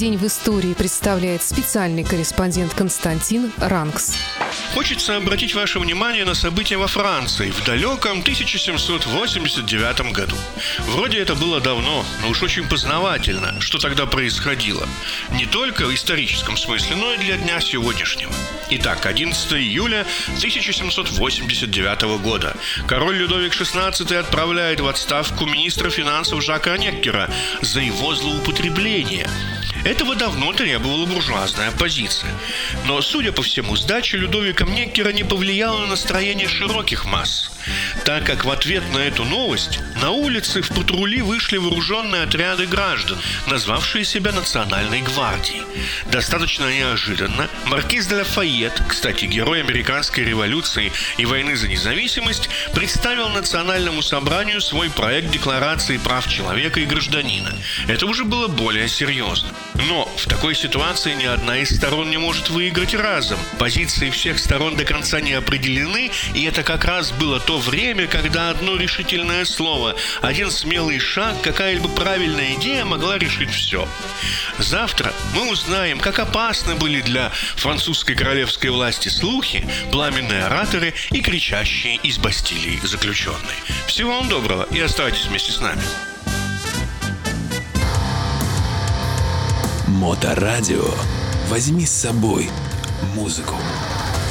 день в истории представляет специальный корреспондент Константин Рангс. Хочется обратить ваше внимание на события во Франции в далеком 1789 году. Вроде это было давно, но уж очень познавательно, что тогда происходило. Не только в историческом смысле, но и для дня сегодняшнего. Итак, 11 июля 1789 года. Король Людовик XVI отправляет в отставку министра финансов Жака Неккера за его злоупотребление. Этого давно требовала буржуазная оппозиция. Но, судя по всему, сдача Людовиком Неккера не повлияла на настроение широких масс, так как в ответ на эту новость на улицы в патрули вышли вооруженные отряды граждан, назвавшие себя Национальной гвардией. Достаточно неожиданно маркиз де Лафайет, кстати, герой американской революции и войны за независимость, представил Национальному собранию свой проект Декларации прав человека и гражданина. Это уже было более серьезно. Но в такой ситуации ни одна из сторон не может выиграть разом. Позиции всех сторон до конца не определены, и это как раз было то время, когда одно решительное слово, один смелый шаг, какая-либо правильная идея могла решить все. Завтра мы узнаем, как опасны были для французской королевской власти слухи, пламенные ораторы и кричащие из Бастилии заключенные. Всего вам доброго и оставайтесь вместе с нами. Моторадио. Возьми с собой музыку.